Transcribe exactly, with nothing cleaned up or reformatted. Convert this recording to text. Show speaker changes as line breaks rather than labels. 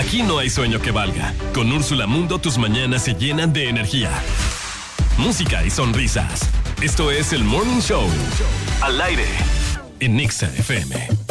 Aquí no hay sueño que valga. Con Úrsula Mundo tus mañanas se llenan de energía, música y sonrisas. Esto es el Morning Show. Al aire en Nexa F M.